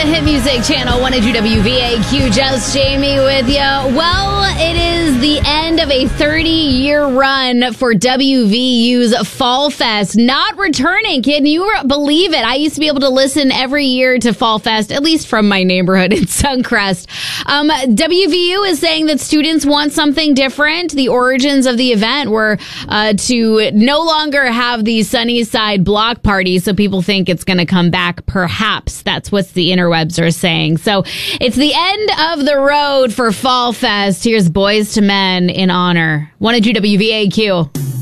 Hit Music Channel 102 WVAQ. Just Jamie with you. Well, it is the end of a 30-year run for WVU's Fall Fest. Not returning. Can you believe it? I used to be able to listen every year to Fall Fest, at least from my neighborhood in Suncrest. WVU is saying that students want something different. The origins of the event were to no longer have the Sunnyside block party, so people think it's going to come back, perhaps. That's what the interwebs are saying. So it's the end of the road for Fall Fest. Here's Boys to Men in honor. 102 WVAQ.